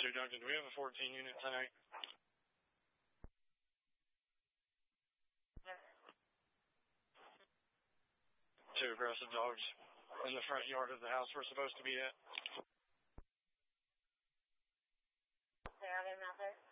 2 Duncan, do we have a 14 unit tonight? Yes. 2 aggressive dogs in the front yard of the house we're supposed to be at. Are they out there?